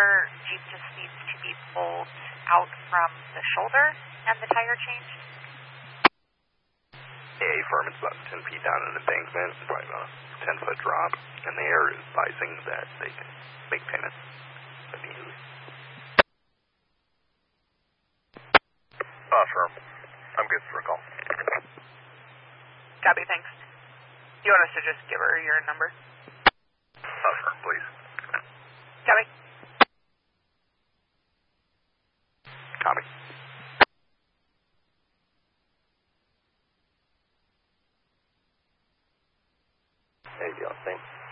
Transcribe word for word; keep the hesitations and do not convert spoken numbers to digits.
or Jeep just needs to be pulled out from the shoulder and the tire changed? A firm, it's about ten feet down an embankment, probably about a ten foot drop, and they are advising that they can make payments immediately. Uh, firm. I'm good for a call. Copy, thanks. Do you want us to just give her your number? Uh, firm, please. Copy. Copy. There you go, thanks.